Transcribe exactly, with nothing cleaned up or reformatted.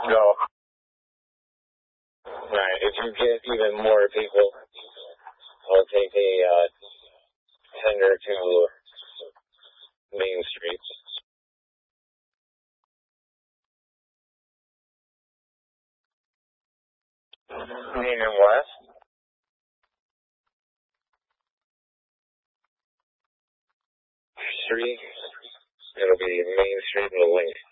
No. Alright, if you get even more people, I'll take a uh, tender to Main Street. Union West? Street? It'll be Main Street with a link.